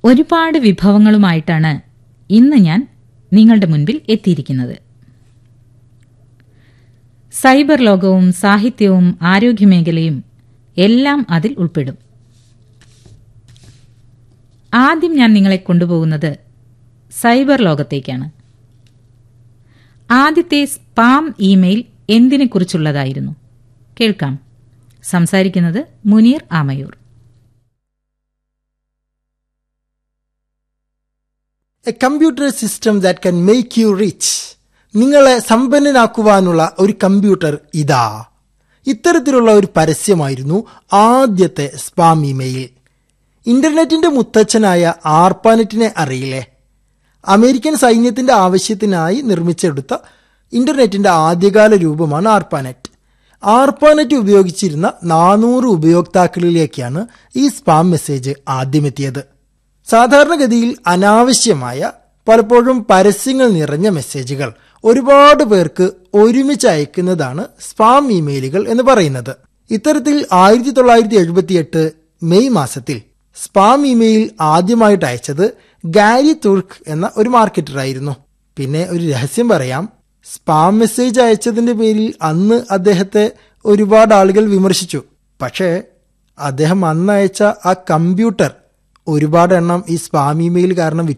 ഒരുപാട് വിഭവങ്ങളുമായിട്ടാണ് ഇന്ന് ഞാൻ നിങ്ങളുടെ മുൻപിൽ എത്തിയിരിക്കുന്നത്. സൈബർ ലോകവും സാഹിത്യവും ആരോഗ്യമേഖലയും എല്ലാം അതിൽ ഉൾപ്പെടും. ആദ്യം ഞാൻ നിങ്ങളെ കൊണ്ടുപോകുന്നത് സൈബർ ലോകത്തേക്കാണ്. ആദ്യത്തെ സ്പാം ഇമെയിൽ എന്തിനെക്കുറിച്ചുള്ളതായിരുന്നു? കേൾക്കാം. സംസാരിക്കുന്നത് Muneer Amayur. A computer system that can make you rich. നിങ്ങളെ സമ്പന്നനാക്കുവാനുള്ള ഒരു കമ്പ്യൂട്ടർ ഇതാ. ഇത്തരത്തിലുള്ള ഒരു പരസ്യമായിരുന്നു ആദ്യത്തെ സ്പാം ഇമെയിൽ. ഇന്റർനെറ്റിന്റെ മുത്തച്ഛനായ ആർപ്പാനെറ്റിനെ അറിയില്ലേ? അമേരിക്കൻ സൈന്യത്തിന്റെ ആവശ്യത്തിനായി നിർമ്മിച്ചെടുത്ത ഇന്റർനെറ്റിന്റെ ആദ്യകാല രൂപമാണ് ആർപ്പാനെറ്റ്. ആർപ്പാനെറ്റ് ഉപയോഗിച്ചിരുന്ന 400 ഉപയോക്താക്കളിലേക്കാണ് ഈ സ്പാം മെസ്സേജ് ആദ്യമെത്തിയത്. സാധാരണഗതിയിൽ അനാവശ്യമായ, പലപ്പോഴും പരസ്യങ്ങൾ നിറഞ്ഞ മെസ്സേജുകൾ ഒരുപാട് പേർക്ക് ഒരുമിച്ച് അയക്കുന്നതാണ് സ്പാം ഇമെയിലുകൾ എന്ന് പറയുന്നത്. ഇത്തരത്തിൽ 1978 മെയ് മാസത്തിൽ സ്പാം ഇമെയിൽ ആദ്യമായിട്ട് അയച്ചത് ഗാരി തുർക്ക് എന്ന ഒരു മാർക്കറ്ററായിരുന്നു. പിന്നെ ഒരു രഹസ്യം പറയാം, സ്പാം മെസ്സേജ് അയച്ചതിന്റെ പേരിൽ അന്ന് അദ്ദേഹത്തെ ഒരുപാട് ആളുകൾ വിമർശിച്ചു. പക്ഷേ അദ്ദേഹം അന്ന് അയച്ച ആ കമ്പ്യൂട്ടർ ഒരുപാട് എണ്ണം ഈ സ്പാം ഇമെയിൽ കാരണം